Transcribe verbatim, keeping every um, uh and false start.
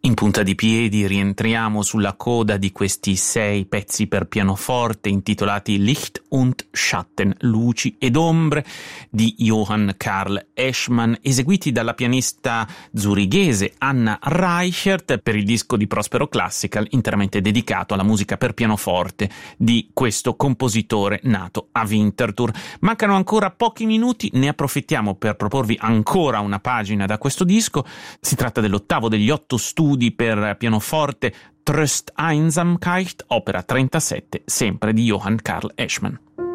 In punta di piedi rientriamo sulla coda di questi sei pezzi per pianoforte intitolati Licht und Schatten, luci ed ombre, di Johann Carl Eschmann, eseguiti dalla pianista zurighese Anna Reichert per il disco di Prospero Classical interamente dedicato alla musica per pianoforte di questo compositore nato a Winterthur. Mancano ancora pochi minuti, ne approfittiamo per proporvi ancora una pagina da questo disco. Si tratta dell'ottavo degli otto studi per pianoforte, Tröst Einsamkeit, opera trentasette, sempre di Johann Carl Eschmann.